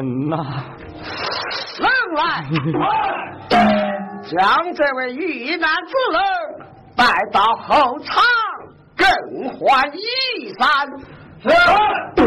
人呐！ 人来，将这位遇难之人带到后场，更换衣衫。